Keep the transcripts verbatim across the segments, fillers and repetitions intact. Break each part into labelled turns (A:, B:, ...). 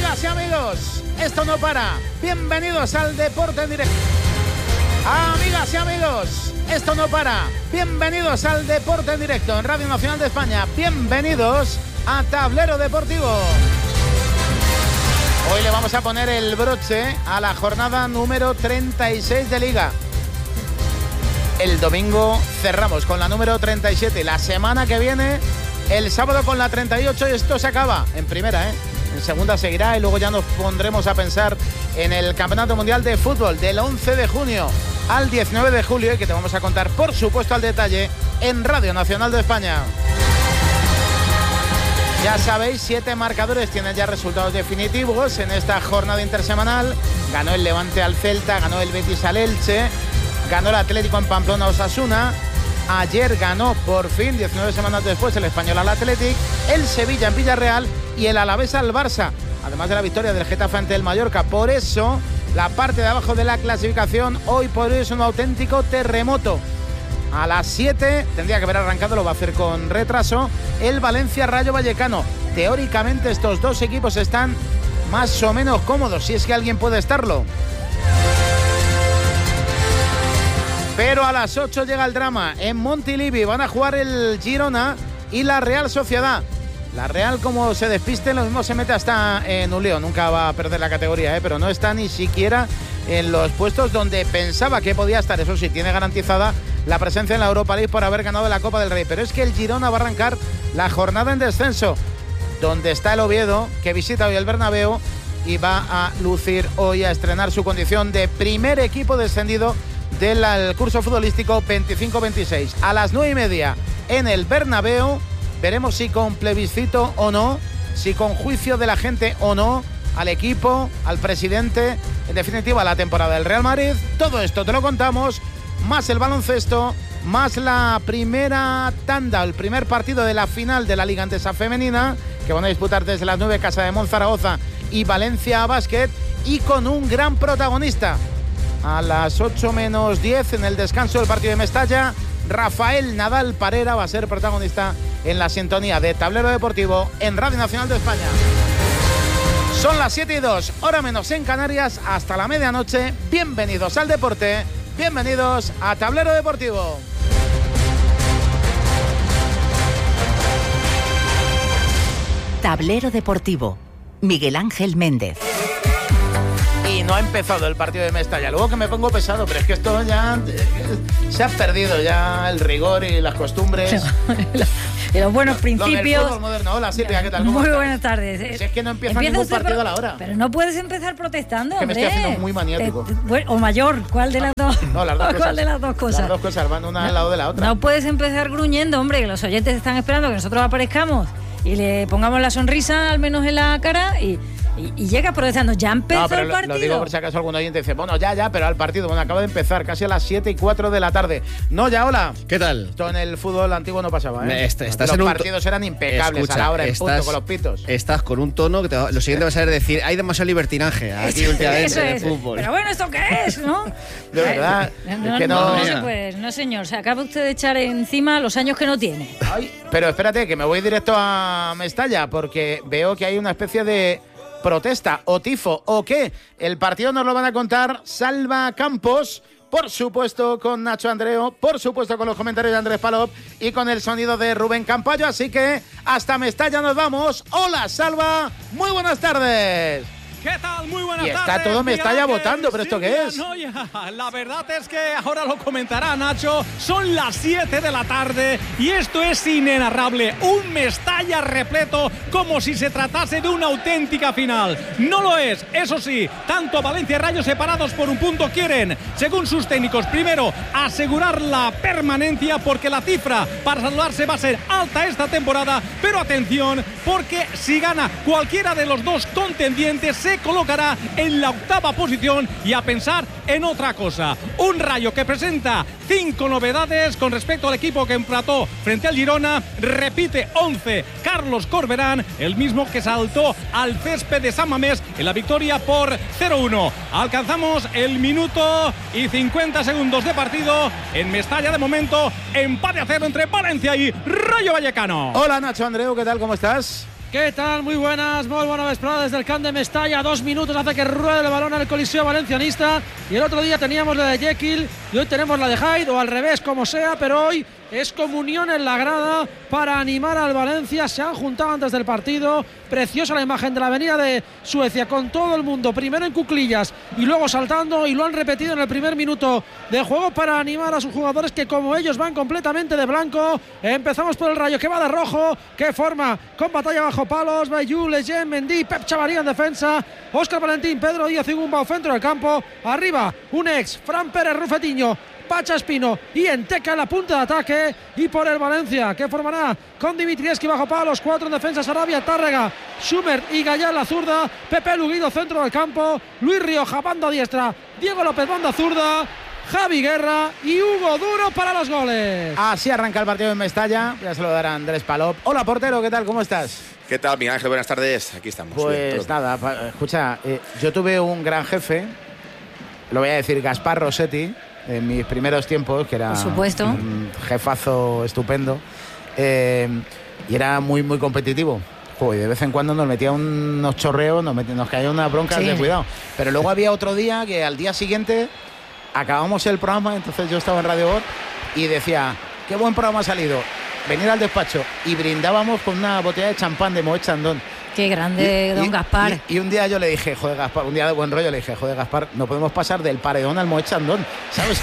A: Amigas y amigos, esto no para. Bienvenidos al Deporte en Directo. Amigas y amigos, esto no para. Bienvenidos al Deporte en Directo en Radio Nacional de España. Bienvenidos a Tablero Deportivo. Hoy le vamos a poner el broche a la jornada número treinta y seis de Liga. El domingo cerramos con la número treinta y siete. La semana que viene, el sábado con la treinta y ocho, y esto se acaba en primera, ¿eh? En segunda seguirá y luego ya nos pondremos a pensar en el Campeonato Mundial de Fútbol del once de junio al diecinueve de julio, y que te vamos a contar, por supuesto, al detalle en Radio Nacional de España. Ya sabéis, siete marcadores tienen ya resultados definitivos en esta jornada intersemanal. Ganó el Levante al Celta, ganó el Betis al Elche, ganó el Atlético en Pamplona a Osasuna. Ayer ganó por fin, diecinueve semanas después, el Español al Athletic, el Sevilla en Villarreal y el Alavés al Barça, además de la victoria del Getafe ante el Mallorca. Por eso, la parte de abajo de la clasificación hoy por hoy es un auténtico terremoto. A las siete tendría que haber arrancado, lo va a hacer con retraso, el Valencia Rayo Vallecano. Teóricamente estos dos equipos están más o menos cómodos, si es que alguien puede estarlo. Pero a las ocho llega el drama. En Montilivi van a jugar el Girona y la Real Sociedad. La Real, como se despiste, lo mismo se mete hasta en un lío. Nunca va a perder la categoría, ¿eh? Pero no está ni siquiera en los puestos donde pensaba que podía estar. Eso sí, tiene garantizada la presencia en la Europa League por haber ganado la Copa del Rey. Pero es que el Girona va a arrancar la jornada en descenso, donde está el Oviedo, que visita hoy el Bernabéu y va a lucir hoy, a estrenar su condición de primer equipo descendido del curso futbolístico veinticinco veintiséis. A las nueve y media en el Bernabéu veremos si con plebiscito o no, si con juicio de la gente o no, al equipo, al presidente, en definitiva a la temporada del Real Madrid. Todo esto te lo contamos, más el baloncesto, más la primera tanda, el primer partido de la final de la Liga Endesa Femenina, que van a disputar desde las nueve Casa de Monzaragoza y Valencia Basket, y con un gran protagonista. A las ocho menos diez, en el descanso del partido de Mestalla, Rafael Nadal Parera va a ser protagonista en la sintonía de Tablero Deportivo en Radio Nacional de España. Son las siete y dos, hora menos en Canarias, hasta la medianoche. Bienvenidos al deporte, bienvenidos a Tablero Deportivo.
B: Tablero Deportivo, Miguel Ángel Méndez.
A: Y no ha empezado el partido de Mestalla. Luego que me pongo pesado, pero es que esto ya eh, se ha perdido ya el rigor y las costumbres.
C: Y los buenos principios.
A: Lo del fútbol moderno. Hola Silvia, ¿qué tal?
C: Muy
A: estás?
C: buenas tardes.
A: Si es que no empieza, empieza ningún partido pro- a la hora.
C: Pero no puedes empezar protestando,
A: que
C: hombre.
A: Me estoy haciendo muy maniático.
C: Te, bueno, o mayor, ¿cuál de las dos?
A: No, las dos
C: ¿Cuál
A: cosas.
C: de las dos cosas?
A: Las dos cosas van una no, al lado de la otra.
C: No puedes empezar gruñendo, hombre, que los oyentes están esperando que nosotros aparezcamos y le pongamos la sonrisa al menos en la cara y... Y, y llega protestando, ya empezó
A: no, pero
C: el partido.
A: Lo digo por si acaso algún oyente dice, bueno, ya, ya, pero al partido, bueno, acaba de empezar, casi a las siete y cuatro de la tarde. No, ya, hola.
D: ¿Qué tal?
A: Esto en el fútbol antiguo no pasaba, ¿eh?
D: Est- estás
A: los
D: en un
A: partidos eran impecables.
D: Escucha,
A: a la hora, en
D: estás,
A: punto, con los pitos.
D: Estás con un tono que te va, lo siguiente va a ser decir, hay demasiado libertinaje aquí últimamente
C: Eso
D: en el
C: es.
D: fútbol.
C: Pero bueno, ¿esto qué es, no?
A: De verdad.
C: No,
A: es que
C: no,
A: no,
C: no, no, pues, no, señor. Se acaba usted de echar encima los años que no tiene.
A: Ay, pero espérate, que me voy directo a Mestalla, porque veo que hay una especie de protesta o tifo o qué. El partido nos lo van a contar Salva Campos, por supuesto con Nacho Andreo, por supuesto con los comentarios de Andrés Palop y con el sonido de Rubén Campayo. Así que hasta Mestalla nos vamos. Hola Salva, muy buenas tardes.
E: ¿Qué tal? Muy buenas
A: y está
E: tardes.
A: todo Mestalla votando, pero ¿esto qué es?
E: No, ya. La verdad es que ahora lo comentará Nacho. Son las siete de la tarde y esto es inenarrable. Un Mestalla repleto como si se tratase de una auténtica final. No lo es. Eso sí, tanto Valencia y Rayo separados por un punto quieren, según sus técnicos, primero asegurar la permanencia porque la cifra para salvarse va a ser alta esta temporada. Pero atención, porque si gana cualquiera de los dos contendientes se colocará en la octava posición y a pensar en otra cosa. Un Rayo que presenta cinco novedades con respecto al equipo que empató frente al Girona. Repite once Carlos Corberán, el mismo que saltó al césped de San Mamés en la victoria por cero uno. Alcanzamos el minuto y cincuenta segundos de partido. En Mestalla de momento empate a cero entre Valencia y Rayo Vallecano.
A: Hola Nacho Andreu, ¿qué tal? ¿Cómo estás?
F: ¿Qué tal? Muy buenas, muy buena vesprada desde el Camp de Mestalla. Dos minutos hace que ruede el balón al Coliseo Valencianista. Y el otro día teníamos la de Jekyll y hoy tenemos la de Hyde, o al revés, como sea, pero hoy es comunión en la grada para animar al Valencia. Se han juntado antes del partido. Preciosa la imagen de la avenida de Suecia con todo el mundo, primero en cuclillas y luego saltando, y lo han repetido en el primer minuto de juego para animar a sus jugadores, que como ellos van completamente de blanco. Empezamos por el Rayo, que va de rojo, que forma con batalla bajo palos. Bayou, Leyen, Mendy, Pep Chavaría en defensa, Óscar Valentín, Pedro Díaz y Gumbau centro del campo. Arriba un ex, Fran Pérez, Rufetiño, Pacha Espino y Enteca en la punta de ataque. Y por el Valencia, que formará con Dimitrievski bajo palos, cuatro en defensa, Sarabia, Tárrega, Schumer y Gallá la zurda, Pepe Luguido centro del campo, Luis Rioja banda diestra, Diego López banda zurda, Javi Guerra y Hugo Duro para los goles.
A: Así arranca el partido en Mestalla. Ya se lo dará Andrés Palop. Hola, portero, ¿qué tal? ¿Cómo estás?
G: ¿Qué tal, Miguel Ángel? Buenas tardes. Aquí estamos.
A: Pues bien, nada, pa, escucha, eh, yo tuve un gran jefe, lo voy a decir, Gaspar Rossetti, en mis primeros tiempos, que era
C: Por supuesto.
A: un jefazo estupendo, eh, y era muy, muy competitivo. Joder, de vez en cuando nos metía unos chorreos, nos, metía, nos caía una bronca, sí, de cuidado. Pero luego había otro día que al día siguiente acabamos el programa, entonces yo estaba en Radio Gol y decía, qué buen programa ha salido, venir al despacho, y brindábamos con una botella de champán de Moet Chandon.
C: Qué grande,
A: y,
C: don
A: y,
C: Gaspar.
A: Y, y un día yo le dije, joder, Gaspar, un día de buen rollo, le dije, joder, Gaspar, no podemos pasar del paredón al Moet Chandon, ¿sabes?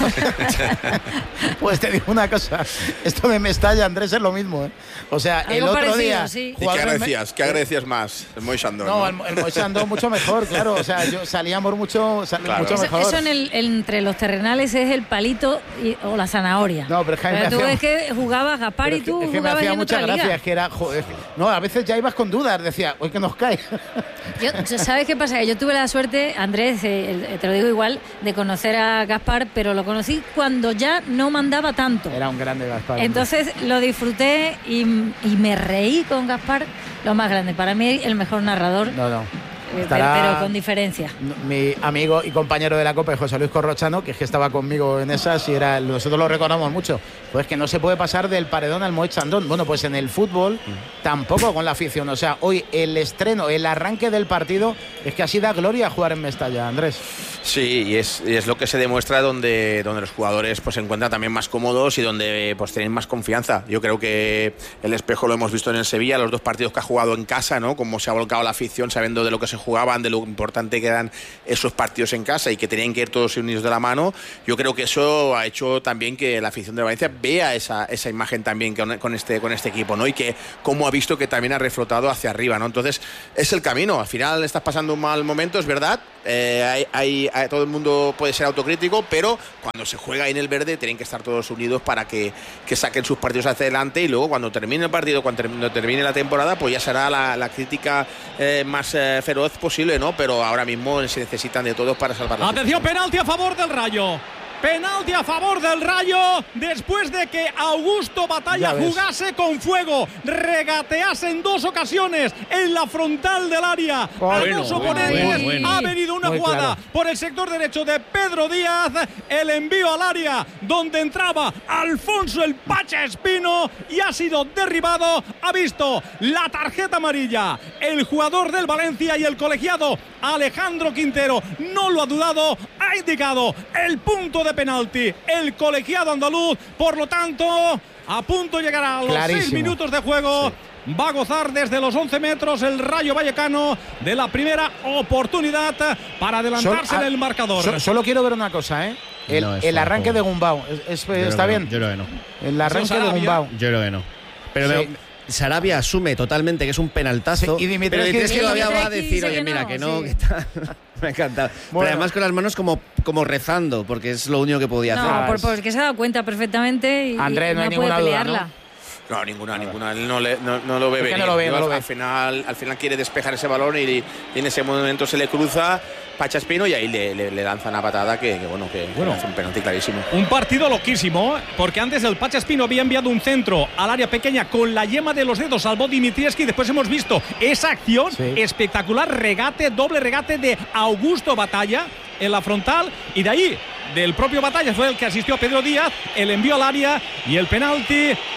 A: Pues te digo una cosa, esto de Mestalla, Andrés, es lo mismo, ¿eh? O sea,
C: algo
A: el otro
C: parecido,
A: día...
C: Sí.
G: ¿Y qué agradecías? ¿Qué agradecías más? El Moet Chandon,
A: No,
G: ¿no?
A: el, el Moet Chandon mucho mejor, claro, o sea, yo salíamos mucho, sal,
G: claro.
A: mucho
C: Eso,
A: mejor.
C: eso en el, entre los terrenales es el palito y, o la zanahoria.
A: No, pero es que,
C: pero tú
A: hacía,
C: ves que jugabas Gaspar y tú
A: es que me
C: jugabas
A: hacía
C: en
A: mucha
C: otra
A: gracia,
C: liga.
A: es que era, joder, no, a veces ya ibas con dudas, decía, hoy que nos cae.
C: Yo, ¿sabes qué pasa? Que yo tuve la suerte, Andrés, eh, te lo digo igual, de conocer a Gaspar, pero lo conocí cuando ya no mandaba tanto.
A: Era un grande Gaspar.
C: Entonces hombre. Lo disfruté y, y me reí con Gaspar, lo más grande. Para mí, el mejor narrador.
A: No, no.
C: Eh, pero, pero con diferencia.
A: Mi amigo y compañero de la Copa, José Luis Corrochano, que es que estaba conmigo en esas y era, nosotros lo recordamos mucho, pues que no se puede pasar del paredón al Moet Chandon. Bueno, pues en el fútbol mm. tampoco con la afición. O sea, hoy el estreno, el arranque del partido, es que así da gloria jugar en Mestalla, Andrés.
G: Sí, y es, y es lo que se demuestra donde, donde los jugadores pues se encuentran también más cómodos y donde pues tienen más confianza. Yo creo que el espejo lo hemos visto en el Sevilla, los dos partidos que ha jugado en casa, ¿no? Cómo se ha volcado la afición sabiendo de lo que se jugaban, de lo importante que eran esos partidos en casa y que tenían que ir todos unidos de la mano. Yo creo que eso ha hecho también que la afición de Valencia vea esa, esa imagen también con, con, este, con este equipo, ¿no? Y que cómo ha visto que también ha reflotado hacia arriba, ¿no? Entonces es el camino. Al final estás pasando un mal momento, es verdad. Eh, hay, hay, hay, todo el mundo puede ser autocrítico, pero cuando se juega ahí en el verde tienen que estar todos unidos para que, que saquen sus partidos hacia adelante, y luego cuando termine el partido, cuando termine, termine la temporada, pues ya será la, la crítica eh, más eh, feroz posible, ¿no? Pero ahora mismo se necesitan de todos para salvar la
E: Atención, penalti a favor del Rayo. Penalti a favor del Rayo después de que Augusto Batalla jugase con fuego, regatease en dos ocasiones en la frontal del área.
A: Bueno,
E: a dos oponentes
A: bueno, bueno.
E: ha venido una
A: Muy
E: jugada
A: claro.
E: por el sector derecho de Pedro Díaz, el envío al área donde entraba Alfonso el Pacha Espino y ha sido derribado. Ha visto la tarjeta amarilla el jugador del Valencia y el colegiado Alejandro Quintero no lo ha dudado, ha indicado el punto de de penalti el colegiado andaluz, por lo tanto a punto llegará a los
A: Clarísimo.
E: seis minutos de juego. Sí. Va a gozar desde los once metros el Rayo Vallecano de la primera oportunidad para adelantarse
A: Solo,
E: en el marcador.
A: So, solo quiero ver una cosa, ¿eh? El,
D: no,
A: el arranque de Gumbau ¿es, es, ¿está bien?
D: No, yo creo que no.
A: El arranque de Gumbau.
D: Yo creo que no. Pero sí. me, Sarabia asume totalmente que es un penaltazo.
A: Sí, y
D: Dimitrievski
A: Dimitrievski
D: todavía va a decir, oye, mira, no, que no, sí. que está... Me encanta. Bueno. Pero además con las manos como, como rezando, porque es lo único que podía
C: no,
D: hacer.
C: No, por, porque se ha dado cuenta perfectamente y,
A: Andrés,
C: y
A: no,
C: no
A: hay
C: puede
A: ninguna
C: pelearla.
A: Duda, ¿no?
G: No, ninguna, ninguna. Él no, le, no, no lo ve
A: es
G: venir.
A: Que no lo ve, no lo ve.
G: Al final, al final quiere despejar ese balón y, y en ese momento se le cruza Pacha Espino y ahí le, le, le lanza una patada que, que bueno, que bueno. hace un penalti clarísimo.
E: Un partido loquísimo, porque antes el Pacha Espino había enviado un centro al área pequeña con la yema de los dedos, salvó Dimitrievski, después hemos visto esa acción sí. espectacular, regate, doble regate de Augusto Batalla en la frontal, y de ahí del propio Batalla fue el que asistió a Pedro Díaz, el envío al área y el penalti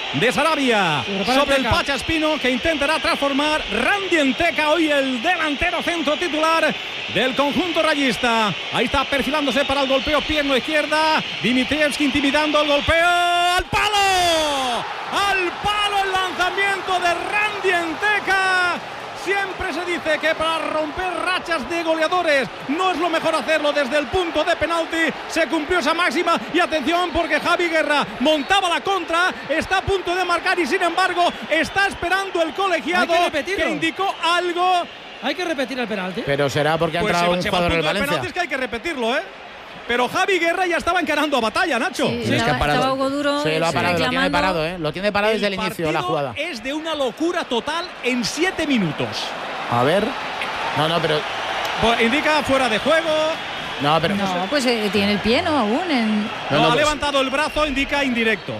E: de Sarabia sobre el Pacha Espino, que intentará transformar. Randy Enteca, hoy el delantero centro titular del conjunto rayista. Ahí está perfilándose para el golpeo, pierna izquierda. Dimitrievski intimidando el golpeo. ¡Al palo! ¡Al palo el lanzamiento de Randy Enteca! Siempre se dice que para romper rachas de goleadores no es lo mejor hacerlo desde el punto de penalti. Se cumplió esa máxima y atención, porque Javi Guerra montaba la contra, está a punto de marcar y sin embargo está esperando el colegiado que, que indicó algo.
F: Hay que repetir el penalti.
A: Pero será porque ha
E: pues
A: entrado
E: se,
A: un
E: se
A: jugador del Valencia.
E: penalti, es que hay que repetirlo, ¿eh? Pero Javi Guerra ya estaba encarando a batalla, Nacho.
C: Sí,
A: Sí, es que ha parado.
C: estaba Hugo Duro.
A: Sí, lo ha parado, lo tiene
C: reclamando.
A: parado, ¿eh? Lo tiene parado desde el inicio de la jugada.
E: Es de una locura total en siete minutos.
A: A ver. No, no, pero.
E: Pues indica fuera de juego.
A: No, pero.
C: No, pues eh, tiene el pie, ¿no? Aún en...
E: No,
A: No, no,
E: ha
A: pues-
E: levantado el brazo, indica indirecto.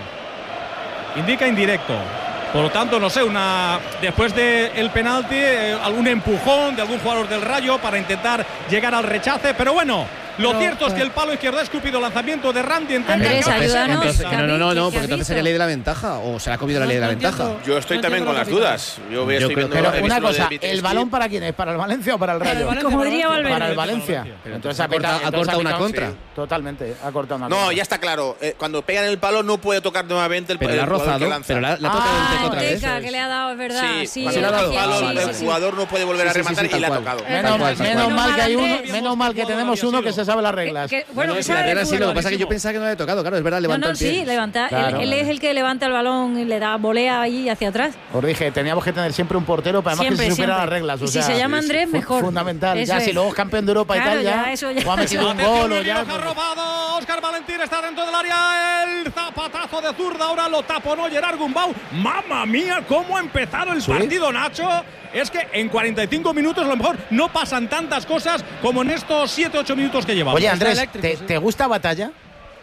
E: Indica indirecto. Por lo tanto, no sé, una después del penalti, eh, algún empujón de algún jugador del Rayo para intentar llegar al rechace. Pero bueno, lo
C: Pero,
E: cierto es
C: pues-
E: que el palo izquierdo ha escupido lanzamiento de Randy Enteca.
C: Andrés,
E: que-
C: ayúdanos.
D: Entonces,
C: ¿Qué
D: no, no, no,
C: has
D: no,
C: visto?
D: porque entonces sería ley de la ventaja. O se le ha comido la ley de la
F: No
D: ventaja.
F: entiendo.
G: Yo estoy
F: No
G: también
F: entiendo
G: con
F: lo
G: las
F: que pita.
G: dudas. Yo,
D: Yo
G: estoy
D: creo-
G: viendo,
A: Pero
G: he visto
A: una
G: lo de
A: cosa,
G: Dimitrievski.
A: ¿el balón para quién es? ¿Para el Valencia o para el Rayo?
F: Valencia,
C: Como
F: para
C: diría
F: Valencia.
A: Para el
C: Valverde.
A: Valencia.
D: Pero
A: Entonces
D: ha
A: ha pitado-
D: cortado- ha
A: entonces
D: cortado una
A: pitado-
D: contra.
A: sí, totalmente, ha cortado una
G: No,
A: contra.
G: ya está claro. Eh, cuando pegan el palo no puede tocar nuevamente el
D: Pero
G: el
D: la ha
G: jugador que
D: rozado,
G: lanza.
D: pero la, la ha tocado
C: Ah,
D: Enteca otra vez.
C: Enteca, que le ha dado, es verdad.
G: Sí,
C: Sí,
G: cuando
D: le ha
G: toca
D: dado
G: el palo,
C: sí,
G: el
C: sí, sí.
G: jugador no puede volver
D: Sí,
G: a
D: sí, sí,
G: rematar
D: sí,
G: y le ha
D: tal
G: tocado.
D: cual.
A: Menos,
D: Tal cual, tal
A: menos
D: cual.
A: mal que hay uno,
C: Andrés.
A: menos mal que tenemos uno que se sabe las reglas.
C: Que- que- bueno,
D: No,
C: que
D: si la
C: sabe
D: regla
C: de
D: sí, lo que
C: fútbol.
D: pasa es que yo pensaba que no le había tocado, claro, es verdad,
C: No,
D: levantó
C: no,
D: el pie.
C: sí, levanta.
A: Claro.
C: él, él es el que levanta el balón y le da volea ahí hacia atrás.
A: Os dije, teníamos que tener siempre un portero para además
C: Siempre,
A: que se supiera
C: siempre.
A: las reglas. O
C: Y si
A: sea,
C: se llama Andrés,
A: fu-
C: mejor.
A: Fundamental.
C: Eso
A: Ya, si
C: es.
A: luego es campeón de Europa
C: Claro,
A: y tal, ya,
C: ya, eso ya.
A: o ha metido un
E: Atención,
A: gol o
E: Luis
A: ya.
E: Roja robado. Óscar Valentín está dentro del área. El zapatazo de zurda. Ahora lo taponó Gerard Gumbau. ¡Mamma mía! ¿Cómo ha empezado el
A: ¿Sí?
E: partido, Nacho? Es que en cuarenta y cinco minutos a lo mejor no pasan tantas cosas como en estos siete ocho minutos que llevamos.
A: Oye, Andrés,
F: eléctrico,
A: ¿te,
F: sí.
A: ¿te gusta Batalla?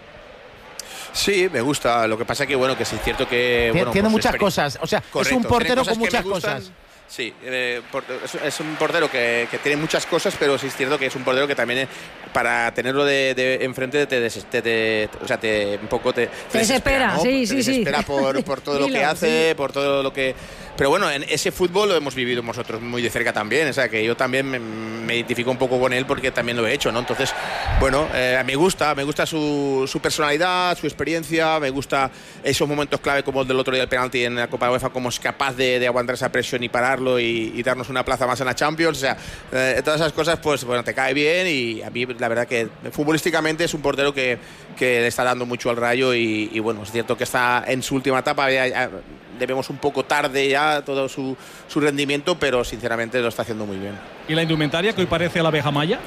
G: Sí, me gusta. Lo que pasa que bueno, que sí es cierto que
A: Tiene-
G: bueno,
A: tiene
G: pues,
A: muchas
G: experi-
A: cosas. O sea, es
G: Correcto,
A: un
G: tiene
A: portero
G: cosas
A: con
G: que me
A: muchas
G: gustan.
A: cosas.
G: Sí, eh, por- es, es un portero que, que tiene muchas cosas, pero sí es cierto que es un portero que también eh, para tenerlo de, de enfrente te, des- te, te- o sea, te un poco te, te
C: desespera,
G: ¿no?
C: sí,
G: Te
C: sí, sí.
G: desespera por, por todo lo que
C: Dilo,
G: hace, por todo lo que. Pero bueno, en ese fútbol lo hemos vivido nosotros muy de cerca también, o sea que yo también me, me identifico un poco con él porque también lo he hecho, ¿no? Entonces, bueno, eh, me gusta, me gusta su, su personalidad, su experiencia, me gusta esos momentos clave como el del otro día del penalti en la Copa de UEFA, como es capaz de, de aguantar esa presión y pararlo y, y darnos una plaza más en la Champions, o sea, eh, todas esas cosas, pues bueno, te cae bien y a mí la verdad que futbolísticamente es un portero que, que le está dando mucho al Rayo y, y bueno, es cierto que está en su última etapa, ya, ya, debemos un poco tarde ya todo su, su rendimiento, pero sinceramente lo está haciendo muy bien.
E: ¿Y la indumentaria que hoy parece la abeja maya?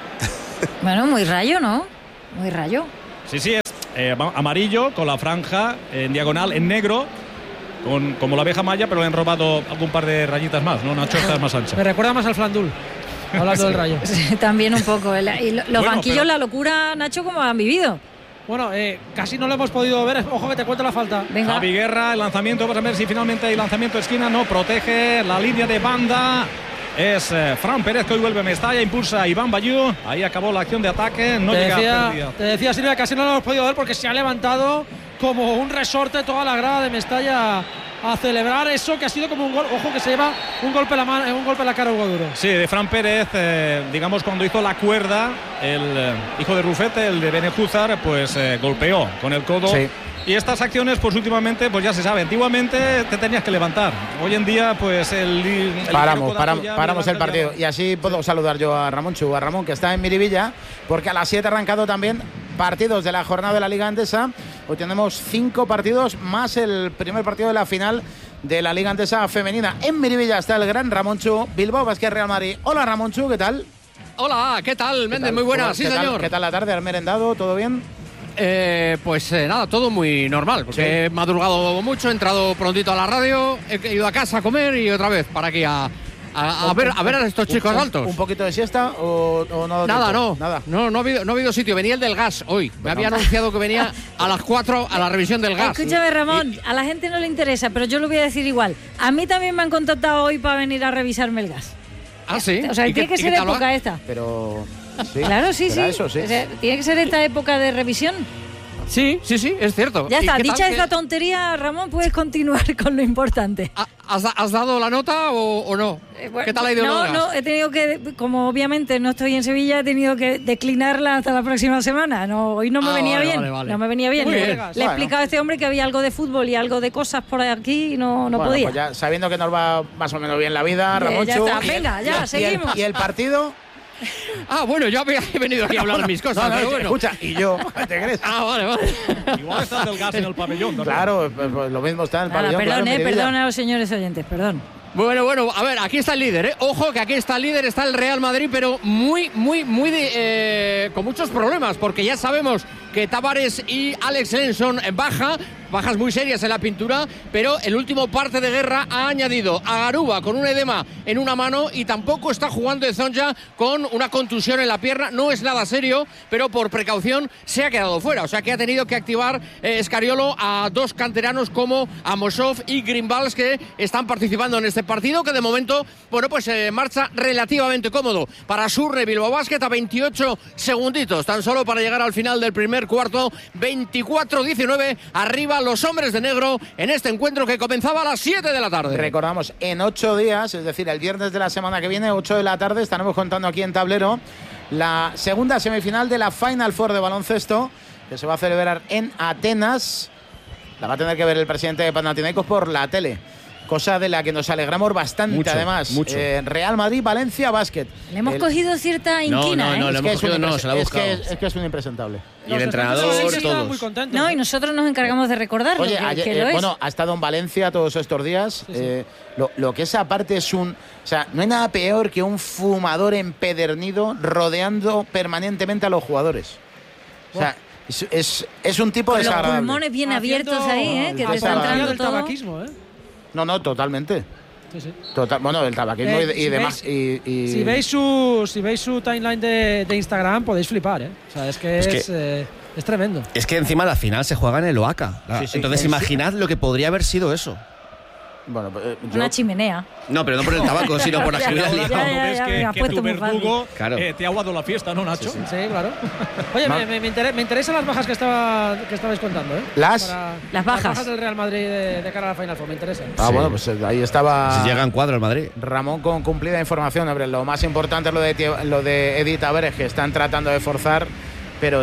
C: Bueno, muy rayo, ¿no? Muy rayo.
E: Sí, sí, es eh, amarillo con la franja en diagonal en negro, con, como la abeja maya, pero le han robado algún par de rayitas más, ¿no? Una chorza más ancha.
F: Me recuerda más al Flandul, hablando del Rayo.
C: Sí, también un poco. El- y lo- los
E: Bueno,
C: banquillos,
E: pero-
C: la locura, Nacho, ¿cómo han vivido?
F: Bueno, eh, casi no lo hemos podido ver. Ojo que te cuento la falta.
C: Venga.
E: Javi Guerra, el lanzamiento, vamos a ver si finalmente hay lanzamiento de esquina, no, protege la línea de banda. Es eh, Fran Pérez que hoy vuelve a Mestalla, impulsa a Iván Bayú. Ahí acabó la acción de ataque, no
F: te,
E: llega
F: decía,
E: pérdida.
F: te decía Silvia, casi no lo hemos podido ver porque se ha levantado como un resorte toda la grada de Mestalla a celebrar eso que ha sido como un gol. Ojo que se lleva un golpe en la, mano, un golpe en la cara a Hugo Duro.
E: Sí, de Fran Pérez, eh, digamos cuando hizo la cuerda, el eh, hijo de Rufete, el de Benejúzar, pues eh, golpeó con el codo.
A: Sí.
E: Y estas acciones, pues últimamente, pues ya se sabe, antiguamente te tenías que levantar. Hoy en día, pues el, el
A: Paramos,
E: codazo
A: paramos,
E: ya
A: paramos el
E: levanta
A: partido. Y así puedo saludar yo a Ramón Chu, a Ramón, que está en Miribilla, porque a las siete ha arrancado también partidos de la jornada de la Liga Endesa. Hoy tenemos cinco partidos más el primer partido de la final de la Liga Endesa femenina. En Miribilla está el gran Ramón Chu, Bilbao Basket Real Madrid. Hola Ramón Chu, ¿qué tal?
H: Hola, ¿qué tal,
A: ¿Qué
H: Méndez?
A: tal?
H: Muy buenas,
A: ¿Cómo-
H: sí
A: qué tal-
H: señor.
A: ¿Qué tal la tarde? ¿Has merendado? ¿Todo bien?
H: Eh, pues eh, nada, todo muy normal, porque
A: Sí.
H: he madrugado mucho, he entrado prontito a la radio, he ido a casa a comer y otra vez para aquí a, a, a ver, a ver a estos chicos
A: un,
H: altos.
A: ¿Un poquito de siesta o, o no?
H: Nada,
A: tiempo?
H: no,
A: Nada.
H: no, no ha habido, no ha habido sitio. Venía el del gas hoy. Me había anunciado que venía a las cuatro a la revisión del gas.
C: Escúchame, Ramón, a la gente no le interesa, pero yo lo voy a decir igual. A mí también me han contactado hoy para venir a revisarme el gas.
H: Ah, sí.
C: O sea,
H: ¿Y
C: tiene
H: qué-
C: que
H: y
C: ser
H: qué tal va?
C: época esta.
A: Pero... sí,
C: Claro, sí, sí.
A: será eso, sí.
C: O sea, tiene que ser esta época de revisión.
H: Sí, sí, sí, es cierto.
C: Ya está,
H: ¿Y qué tal
C: dicha
H: que-
C: esta tontería, Ramón, puedes continuar con lo importante.
H: ¿Has, has dado la nota o, o no?
C: Eh, bueno,
H: ¿Qué tal ha ido?
C: No,
H: Logas?
C: no, he tenido que, como obviamente no estoy en Sevilla, he tenido que declinarla hasta la próxima semana. No, hoy no me
H: Ah,
C: venía
H: vale,
C: bien.
H: vale, vale.
C: No me venía bien.
H: Muy
C: Le,
H: bien.
C: le he
A: Bueno.
C: explicado a este hombre que había algo de fútbol y algo de cosas por aquí y no, no
A: Bueno,
C: podía.
A: pues ya sabiendo que nos va más o menos bien la vida,
C: Ya-
A: Ramón.
C: ya está, venga, ya, seguimos.
A: ¿Y el partido?
H: Ah, bueno, yo había- he venido aquí a hablar de mis cosas,
A: No, no,
H: pero bueno.
A: escucha, y yo, ¿te crees?
H: Ah, vale, vale.
E: Igual está del gas en el pabellón. ¿no?
A: Claro, pues, pues lo mismo está en el
C: Nada,
A: pabellón.
C: perdón,
A: claro,
C: eh,
A: Miribilla.
C: perdón a los señores oyentes, perdón.
H: Bueno, bueno, a ver, aquí está el líder, ¿eh? Ojo que aquí está el líder, está el Real Madrid, pero muy, muy, muy de, eh, con muchos problemas, porque ya sabemos que Tavares y Alex Lenson baja, bajas muy serias en la pintura, pero el último parte de guerra ha añadido a Garuba con un edema en una mano y tampoco está jugando Ezonja con una contusión en la pierna. No es nada serio, pero por precaución se ha quedado fuera. O sea que ha tenido que activar eh, Scariolo a dos canteranos como Amosov y Grimbals, que están participando en este partido, que de momento, bueno, pues eh, marcha relativamente cómodo para Surre Bilbao Basket a veintiocho segunditos, tan solo para llegar al final del primer cuarto. Veinticuatro diecinueve, arriba los hombres de negro en este encuentro que comenzaba a las siete de la tarde.
A: Recordamos, en ocho días, es decir, el viernes de la semana que viene, ocho de la tarde, estaremos contando aquí en Tablero la segunda semifinal de la Final Four de baloncesto, que se va a celebrar en Atenas. La va a tener que ver el presidente de Panathinaikos por la tele, cosa de la que nos alegramos bastante.
D: Mucho,
A: además.
D: mucho.
A: Eh, Real Madrid, Valencia, básquet.
C: Le hemos
A: El-
C: cogido cierta inquina,
D: no,
C: ¿eh?
D: no,
A: es
D: lo
A: que
D: hemos
A: es un
D: cogido, no,
A: impres-
D: se la ha
A: es que
D: buscado.
A: es, es que es un impresentable.
D: Y el
F: Los
D: entrenador,
F: defensas estaban
D: todos.
F: muy contentos.
C: No, y nosotros nos encargamos de recordarlo,
A: Oye,
C: que,
A: ayer,
C: que
A: eh,
C: lo es.
A: bueno, ha estado en Valencia todos estos días. eh, lo, lo que es aparte es un... O sea, no hay nada peor que un fumador empedernido rodeando permanentemente a los jugadores. O sea, es, es, es un tipo
C: Con los
A: desagradable.
C: pulmones bien
F: Haciendo-
C: abiertos ahí, ¿eh? Que te está
A: Haciendo
C: entrando
F: el
C: todo.
F: tabaquismo, ¿eh?
A: No, no, totalmente.
F: Sí, sí.
A: Total, bueno, el tabaquismo
F: Eh,
A: y, de- y
F: si
A: demás.
F: veis-
A: y, y-
F: Si veis su si veis su timeline de, de Instagram podéis flipar, ¿eh? O sea, es que es,
D: Es que-
F: eh, es tremendo.
D: Es que encima la final se juega en el Oaca.
A: Sí, sí.
D: Entonces
A: Sí.
D: imaginad lo que podría haber sido eso.
A: Bueno, pues, eh, yo-
C: Una chimenea.
D: No, pero no por el tabaco, sino por la
C: Ya,
D: seguridad.
C: ya,
E: Ahora,
C: ya,
E: cuando
C: ya,
E: ves
C: ya,
E: que,
C: me has
E: que
C: puesto
E: tu
C: muy fácil.
E: verdugo
D: Claro.
E: eh, te ha aguado la fiesta, ¿no, Nacho?
F: Sí, claro. Oye,
A: Ma-
F: me, me, me inter- me interesan las bajas que, estaba, que estabais contando, ¿eh?
A: ¿Las?
F: Para-
C: Las bajas.
F: del Real Madrid de, de cara a la Final Four, me interesan.
A: Ah,
D: Sí.
A: bueno, pues eh, ahí estaba...
D: Si llega en cuadro el Madrid.
A: Ramón con cumplida información. Hombre, lo más importante es lo de, Tie- lo de Edith Tavares, que están tratando de forzar, pero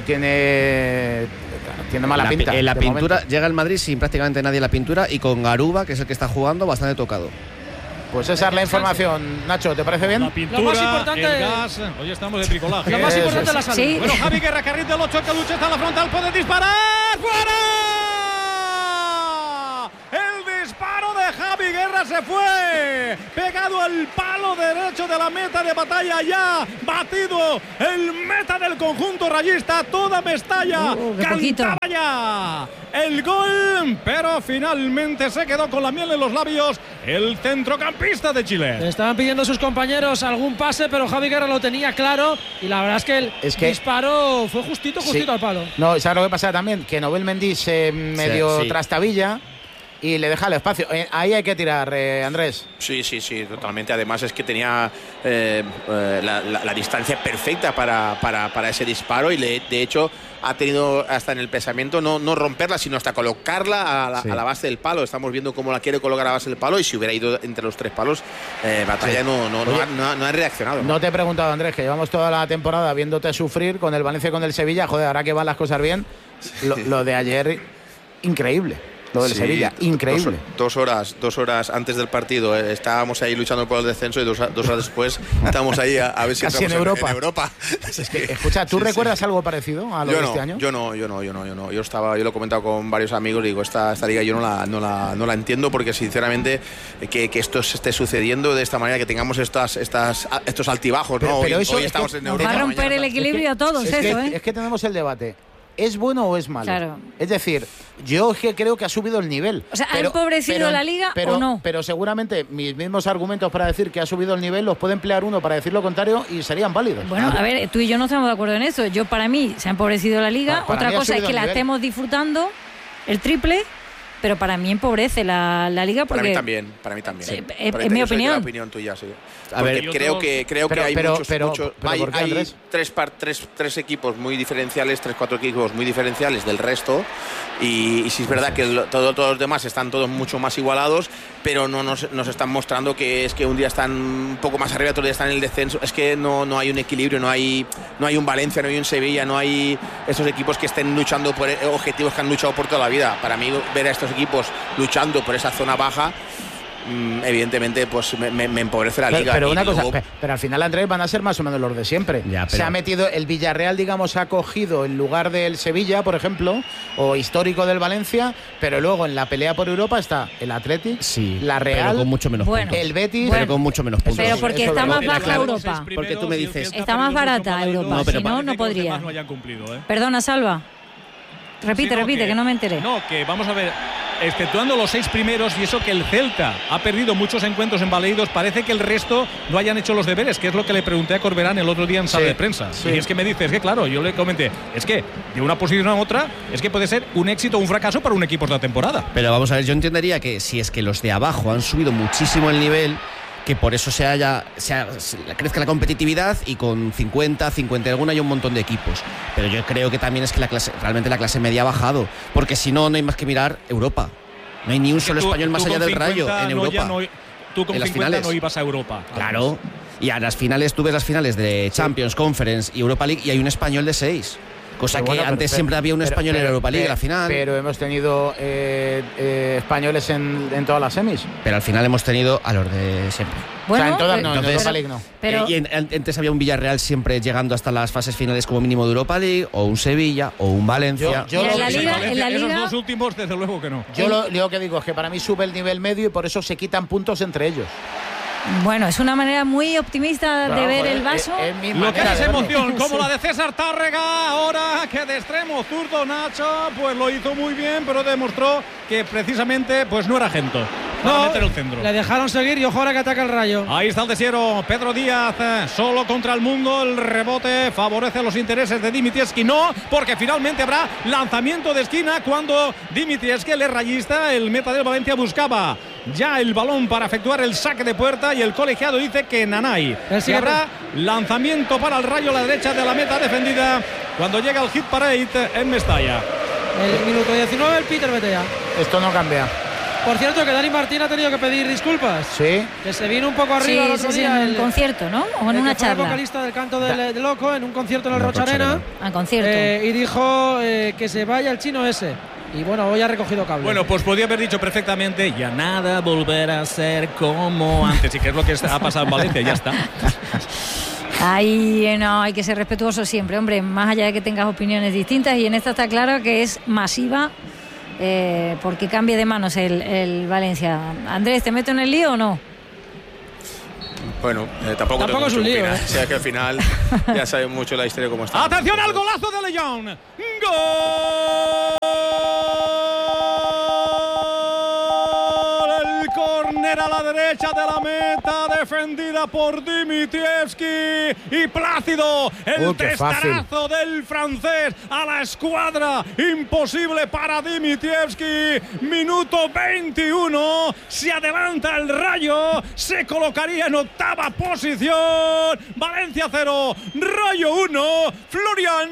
A: tiene, tiene mala
D: la, pi-
A: pinta.
D: en la
A: de
D: pintura
A: momento.
D: llega el Madrid sin prácticamente nadie en la pintura y con Garuba, que es el que está jugando, bastante tocado.
A: Pues esa es la información. Nacho, ¿te parece bien?
E: La pintura,
F: Lo más importante-
E: el gas. Hoy estamos de bricolaje.
F: Lo más
A: Eso
F: importante
A: es.
F: es la salud.
C: Sí.
E: Bueno, Javi Guerra, carril del ocho, que lucha está en la frontal, puede disparar. ¡Fuera! El disparo de Javi Guerra se fue. Pegado al palo derecho de la meta de batalla ya. Batido el meta del conjunto rayista. Toda Mestalla
C: Uh, qué poquito.
E: cantaba ya el gol, pero finalmente se quedó con la miel en los labios el centrocampista de
F: Le
E: Chile.
F: estaban pidiendo a sus compañeros algún pase, pero Javi Guerra lo tenía claro y la verdad es que el
A: Es que-
F: disparo fue justito, justito
A: Sí.
F: al palo.
A: No, ¿sabes lo que pasa también? Que Nobel Mendy se medio
D: sí.
A: trastabilla y le deja el espacio. Eh, ahí hay que tirar, eh, Andrés.
G: Sí, sí, sí, totalmente. Además es que tenía eh, eh, la, la- la distancia perfecta para, para, para ese disparo y le- de hecho ha tenido hasta en el pensamiento no, no romperla, sino hasta colocarla a la,
D: Sí.
G: a la base del palo. Estamos viendo cómo la quiere colocar a la base del palo y si hubiera ido entre los tres palos, eh, Batalla no, no, no,
A: Oye,
G: ha, no ha- no ha reaccionado.
A: No te he preguntado, Andrés, que llevamos toda la temporada viéndote sufrir con el Valencia y con el Sevilla. Joder, ahora que van las cosas bien, lo, lo de ayer, increíble. Lo del
G: Sí,
A: Sevilla, increíble.
G: Dos, dos horas, dos horas antes del partido eh, estábamos ahí luchando por el descenso y dos, dos horas después estábamos ahí a, a ver si
A: Casi en
G: entramos
A: Europa.
G: En, Europa.
A: Es que, escucha, ¿tú
G: Sí,
A: recuerdas
G: sí.
A: algo parecido a lo
G: Yo
A: de
G: no,
A: este año?
G: yo no, yo no, yo no, yo no. Yo estaba, yo lo he comentado con varios amigos, digo, esta, esta liga yo no la, no la, no la entiendo porque sinceramente eh, que, que esto se esté sucediendo de esta manera, que tengamos estas, estas, estos altibajos,
A: Pero-
G: ¿no?
A: pero
G: hoy
A: eso
G: hoy
A: es
G: estamos
A: que
G: en
C: Nos
G: Europa.
C: va a romper
G: mañana
C: el
G: está-
C: equilibrio a todos,
A: es,
C: eso,
A: que,
C: ¿eh?
A: es que tenemos el debate. ¿Es bueno o es malo?
C: Claro.
A: Es decir, yo es que creo que ha subido el nivel.
C: O sea, ¿ha empobrecido la liga
A: pero-
C: o no?
A: Pero seguramente mis mismos argumentos para decir que ha subido el nivel los puede emplear uno para decir lo contrario y serían válidos.
C: Bueno, a ver, tú y yo no estamos de acuerdo en eso. Yo, para mí, se ha empobrecido la liga.
A: Para- para
C: Otra
A: mí ha
C: cosa es
A: subido
C: que
A: el
C: la
A: nivel.
C: estemos disfrutando, el triple, pero para mí empobrece la, la liga porque...
G: Para mí también, para mí también.
C: Sí,
G: Sí.
C: es,
G: Para
C: es
G: mí
C: mi
G: yo soy de
C: opinión.
G: la opinión tuya, sí.
D: A ver,
G: Porque creo que creo
A: pero,
G: que hay
A: pero,
G: muchos,
A: pero,
G: muchos
A: pero
G: hay,
A: ¿por qué,
G: hay
A: Andrés?
G: tres, par, tres, tres equipos muy diferenciales, tres, cuatro equipos muy diferenciales del resto y, y sí es verdad que lo, todo, todos los demás están todos mucho más igualados, pero no nos, nos están mostrando que es que un día están un poco más arriba, otro día están en el descenso. Es que no, no hay un equilibrio, no hay, no hay un Valencia, no hay un Sevilla, no hay esos equipos que estén luchando por objetivos que han luchado por toda la vida. Para mí ver a estos equipos luchando por esa zona baja, evidentemente pues me, me, me empobrece la
A: pero,
G: liga.
A: pero una
G: luego,
A: cosa, pero al final, Andrés, van a ser más o menos los de siempre.
D: Ya, pero...
A: Se ha metido, el Villarreal, digamos, ha cogido el lugar del Sevilla, por ejemplo, o histórico del Valencia, pero luego en la pelea por Europa está el Athletic,
D: sí,
A: la Real,
D: pero con mucho menos
C: bueno,
D: puntos.
A: el Betis,
D: pero con mucho menos puntos.
C: Pero porque
A: Eso
C: está
A: es
C: más
A: verdad.
C: baja Europa.
D: Porque tú me dices...
C: Está más barata Europa,
D: no, pero
C: si no, no podría.
E: No hayan cumplido, ¿eh?
C: Perdona, Salva. Repite,
E: Sí, no,
C: repite, que, que no me enteré.
E: No, que vamos a ver, exceptuando los seis primeros y eso que el Celta ha perdido muchos encuentros en Baleidos, parece que el resto no hayan hecho los deberes, que es lo que le pregunté a Corberán el otro día en sala
A: Sí,
E: de prensa.
A: sí.
E: Y es que me dice, es que claro, yo le comenté, es que de una posición a otra, es que puede ser un éxito o un fracaso para un equipo esta temporada.
D: Pero vamos a ver, yo entendería que si es que los de abajo han subido muchísimo el nivel, que por eso se haya, se haya- se crezca la competitividad y con cincuenta, cincuenta y alguna hay un montón de equipos. Pero yo creo que también es que la clase, realmente la clase media ha bajado, porque si no, no hay más que mirar Europa. No hay ni un solo
E: Tú-
D: español más
E: tú
D: allá
E: con
D: del Rayo
E: cincuenta
D: en
E: no,
D: Europa.
E: ya no- tú con
D: En las
E: cincuenta
D: finales.
E: no ibas a Europa.
D: Claro. Y a las finales, tú ves las finales de Champions, Conference y Europa League y hay un español de seis. Cosa
A: Pero
D: que
A: bueno, pero-
D: antes
A: pero-
D: siempre había un
A: pero-
D: español en
A: pero-
D: la Europa League,
A: pero-
D: en la final. Pero,
A: Pero hemos tenido eh, eh, españoles en, en todas las semis.
D: al final hemos tenido a los de siempre.
C: Bueno,
A: o sea, en todas
C: pero-
A: no, en
D: entonces-
A: Europa League no.
C: pero-
D: Eh, y en- an- antes había un Villarreal siempre llegando hasta las fases finales como mínimo de Europa League, o un Sevilla, o un Valencia.
A: Yo
C: Y en
A: lo-
C: la
A: sí,
C: liga,
E: Valencia,
C: en la
E: esos
C: liga,
E: dos últimos, desde luego que no.
A: Yo lo, lo que digo es que para mí sube el nivel medio y por eso se quitan puntos entre ellos.
C: bueno, es una manera muy optimista de
A: No,
C: ver
A: joder,
C: el vaso.
A: es- es mi
E: Lo que
A: manera
E: es
A: de verlo.
E: emoción, como la de César Tárrega, ahora que de extremo zurdo Nacho, pues lo hizo muy bien, pero demostró que precisamente pues no era Gento para
F: No,
E: meter el centro.
F: le dejaron seguir y ojo ahora que ataca el Rayo.
E: Ahí está el desiero, Pedro Díaz, eh, solo contra el mundo, el rebote favorece los intereses de Dimitrievski, no, porque finalmente habrá lanzamiento de esquina cuando Dimitrievski, el rayista, el meta del Valencia, buscaba ya el balón para efectuar el saque de puerta y el colegiado dice que Nanay.
F: Él
E: Y
F: sigue
E: habrá lanzamiento para el Rayo a la derecha de la meta defendida cuando llega el hit parade en Mestalla.
F: El minuto diecinueve, el Peter Betea.
A: Esto no cambia.
F: Por cierto, que Dani Martín ha tenido que pedir disculpas.
A: Sí.
F: Que se vino un poco
C: Sí,
F: arriba el otro
C: sí, sí,
F: día.
C: en un
F: el-
C: concierto, ¿no? O en
F: el
C: una
F: que fue
C: charla.
F: vocalista del canto del, del loco en un concierto en el
D: En el
F: Rocha Arena.
D: Rocha
C: A concierto.
F: Eh, y dijo eh, que se vaya el chino ese. Y bueno, hoy ha recogido cable.
E: Bueno, pues podía haber dicho perfectamente, ya nada volverá a ser como antes, y que es lo que ha pasado en Valencia, ya está.
C: Ahí no, hay que ser respetuoso siempre, hombre, más allá de que tengas opiniones distintas, y en esta está claro que es masiva, eh, porque cambia de manos el, el Valencia. Andrés, ¿te meto en el lío o no?
G: Bueno, eh, tampoco,
F: Tampoco
G: tengo
F: es un
G: mucho que
F: lío,
G: opinar.
F: ¿eh?
G: O sea que al final ya saben mucho la historia cómo está.
E: ¡Atención al golazo de León! ¡Gol! El córner a la derecha de la meta, defendida por Dimitrievski y Plácido. El
A: Uy, qué fácil.
E: testarazo del francés a la escuadra. Imposible para Dimitrievski. Minuto veintiuno. Se adelanta el Rayo. Se colocaría en octava posición. Valencia cero. Rayo uno. Florian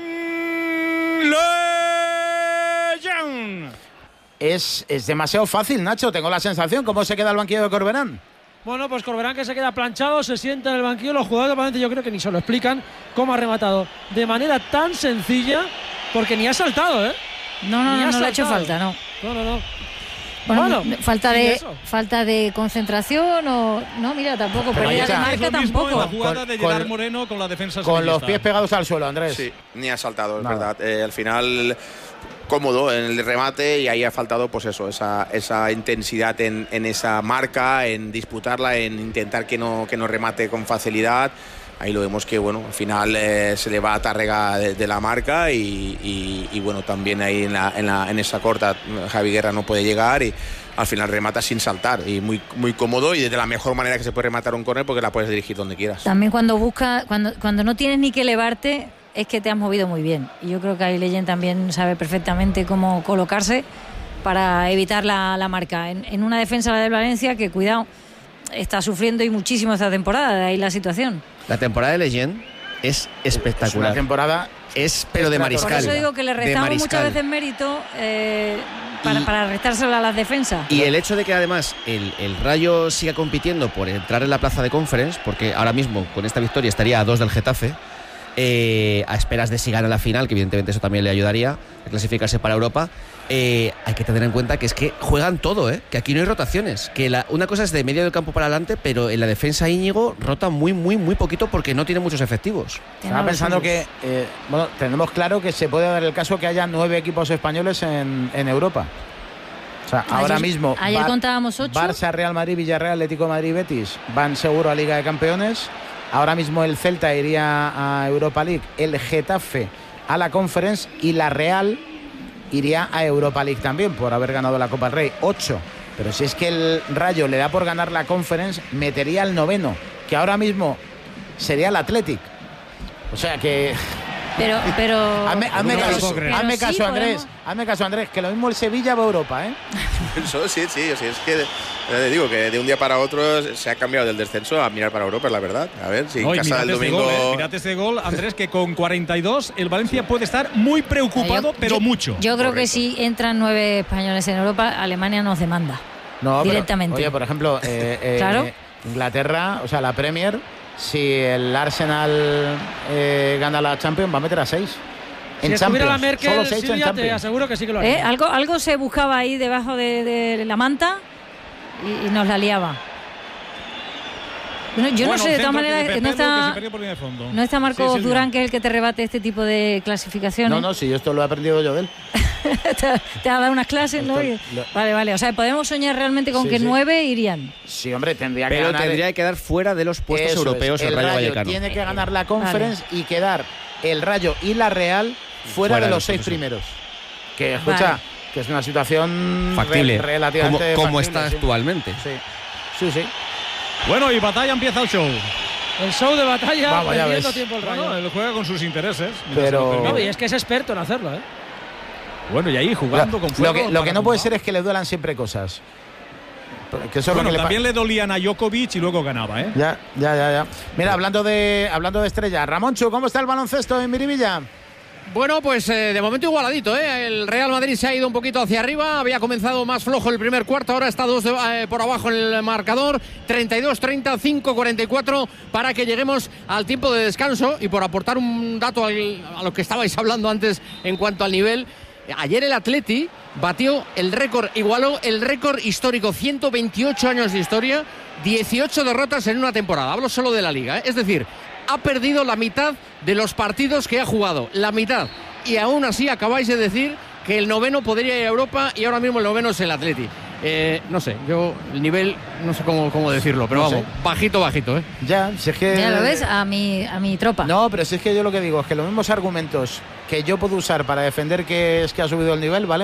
E: Lejean.
A: Es, es demasiado fácil, Nacho. Tengo la sensación. ¿Cómo se queda el banquillo de Corberán?
F: Bueno, pues Corberán que se queda planchado, se sienta en el banquillo. Los jugadores de Valencia yo creo que ni se lo explican cómo ha rematado de manera tan sencilla, porque ni ha saltado, ¿eh?
C: No, no,
F: Ni
C: no,
F: ha
C: no le ha hecho
F: saltado.
C: falta, no.
F: No, no, no.
C: Bueno,
F: Bueno,
C: falta
F: ¿y
C: de
F: eso?
C: falta de concentración o no, mira, tampoco,
A: Pero
C: pérdida
A: ahí
C: de
A: está.
C: marca
E: Es lo mismo en la
C: tampoco.
E: jugada
A: Con-
E: de Gerard
A: con-
E: Moreno con la defensa
A: Con los
E: sevillista.
A: pies pegados al suelo, Andrés.
G: Sí, ni ha saltado, es
A: Nada.
G: verdad. Eh, al final cómodo en el remate y ahí ha faltado pues eso, esa, esa intensidad en, en esa marca, en disputarla, en intentar que no, que no remate con facilidad. Ahí lo vemos que bueno, al final eh, se le va a Tárrega de, de la marca y, y, y bueno, también ahí en, la, en, la, en esa corta Javi Guerra no puede llegar y al final remata sin saltar y muy, muy cómodo y de la mejor manera que se puede rematar un córner porque la puedes dirigir donde quieras.
C: También cuando busca, cuando, cuando no tienes ni que elevarte, es que te has movido muy bien. Y yo creo que ahí Leyen también sabe perfectamente cómo colocarse para evitar la, la marca. En, en una defensa del Valencia que, cuidado, está sufriendo y muchísimo esta temporada, de ahí la situación.
D: La temporada de Leyen es espectacular.
A: Es una temporada...
D: Es, pero de mariscal.
C: Por eso digo que le restamos muchas veces mérito eh, para, y, para restárselo a las defensas.
D: Y el hecho de que además el, el Rayo siga compitiendo por entrar en la plaza de Conference, porque ahora mismo con esta victoria estaría a dos del Getafe, eh, a esperas de si gana la final, que evidentemente eso también le ayudaría a clasificarse para Europa. Eh, hay que tener en cuenta que es que juegan todo, ¿eh? Que aquí no hay rotaciones, que la, una cosa es de medio del campo para adelante, pero en la defensa Íñigo rota muy, muy, muy poquito porque no tiene muchos efectivos.
A: Estaba pensando que, eh, bueno, tenemos claro que se puede dar el caso que haya nueve equipos españoles en, en Europa. O sea, ayer, ahora mismo
C: ayer Bar- contábamos ocho.
A: Barça, Real Madrid, Villarreal, Atlético de Madrid, Betis van seguro a Liga de Campeones. Ahora mismo el Celta iría a Europa League, el Getafe a la Conference y la Real iría a Europa League también por haber ganado la Copa del Rey. Ocho. Pero si es que el Rayo le da por ganar la Conference, metería el noveno, que ahora mismo sería el Athletic. O sea que...
C: Pero, pero...
A: Hazme, hazme
C: pero
A: caso,
C: pero
A: hazme
C: sí
A: caso Andrés.
C: podemos...
A: Hazme caso, Andrés, que lo mismo el Sevilla va a Europa, ¿eh?
G: Eso sí, sí, sí, es que eh, digo que de un día para otro se ha cambiado del descenso a mirar para Europa, es la verdad. A ver si
E: no,
G: casa del domingo.
E: Gol, eh. Mirad ese gol, Andrés, que con cuarenta y dos el Valencia puede estar muy preocupado,
C: yo,
E: pero
C: yo,
E: mucho.
C: Yo creo
G: Correcto.
C: que si entran nueve españoles en Europa, Alemania nos demanda.
A: No,
C: directamente.
A: Pero, oye, por ejemplo, eh, eh,
C: claro.
A: Inglaterra, o sea, la Premier, si el Arsenal eh, gana la Champions, va a meter a seis.
F: Si
A: En
F: estuviera
A: Champions,
F: la Merkel,
A: solo seis
F: Silvia,
A: en
F: te
A: Champions.
F: aseguro que sí que lo haría.
C: ¿Eh? Algo, algo se buscaba ahí debajo de, de la manta y, y nos la liaba. Bueno, yo
E: bueno,
C: no sé, de todas maneras, no está, no está Marcos
E: sí, sí,
C: Durán, que es el que te rebate este tipo de clasificaciones.
A: No, no, si yo esto lo he aprendido yo de él.
C: te, te ha dado unas clases, ¿no?
A: Esto, lo...
C: Vale, vale. O sea, podemos soñar realmente con
A: sí,
C: que
A: sí.
C: nueve irían.
A: Sí, hombre, tendría que
D: Pero
A: ganar.
D: tendría que quedar fuera de los puestos
A: Eso
D: europeos
A: es,
D: el
A: el
D: Rayo
A: Rayo
D: Vallecano.
A: Tiene que ganar la Conference vale. y quedar el Rayo y la Real fuera, fuera de los seis eso. primeros. Que escucha, vale. que es una situación
D: factible,
A: re relativamente
D: como, como
A: factible,
D: está
A: sí.
D: actualmente.
A: Sí, sí, sí.
E: Bueno, y batalla empieza el show.
F: El show de batalla,
A: Vamos,
F: perdiendo tiempo el Rayo.
E: Bueno, él juega con sus intereses.
A: Pero...
F: No, y es que es experto en hacerlo, ¿eh?
E: Bueno, y ahí jugando
A: lo,
E: con fuego.
A: Lo que, lo que no puede ser es que le duelan siempre cosas. Que eso
E: bueno,
A: es lo que
E: también
A: le,
E: le dolían a Djokovic y luego ganaba, ¿eh?
A: Ya, ya, ya, ya. Mira, hablando de, hablando de estrella, Ramonchu, ¿cómo está el baloncesto en Miribilla?
H: Bueno, pues eh, de momento igualadito, ¿eh? El Real Madrid se ha ido un poquito hacia arriba, había comenzado más flojo el primer cuarto, ahora está dos de, eh, por abajo en el marcador, treinta y dos treinta, cinco cuarenta y cuatro para que lleguemos al tiempo de descanso. Y por aportar un dato al, a lo que estabais hablando antes en cuanto al nivel, ayer el Atleti batió el récord, igualó el récord histórico, ciento veintiocho años de historia, dieciocho derrotas en una temporada, hablo solo de la Liga, ¿eh? Es decir, ha perdido la mitad de los partidos que ha jugado, la mitad. Y aún así acabáis de decir que el noveno podría ir a Europa y ahora mismo el noveno es el Atleti. Eh, no sé, yo el nivel, no sé cómo, cómo decirlo, pero no vamos, sé. bajito, bajito, ¿eh?
A: Ya, si es que...
C: Ya lo ves, a mi, a mi tropa.
A: No, pero si es que yo lo que digo es que los mismos argumentos que yo puedo usar para defender que es que ha subido el nivel, ¿vale?